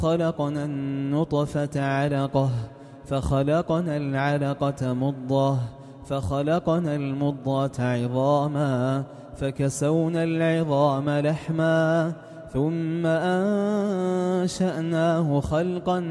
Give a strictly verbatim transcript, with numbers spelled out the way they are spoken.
خلقنا النطفة علقة فخلقنا العلقة مضغة فخلقنا المضغة عظاما فكسونا العظام لحما ثم أنشأناه خلقا